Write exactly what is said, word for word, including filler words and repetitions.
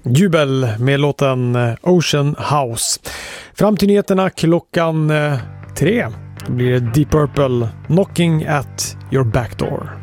Jubel med låten Ocean House. Fram till nyheterna klockan tre. Då blir det Deep Purple, Knocking at Your Back Door.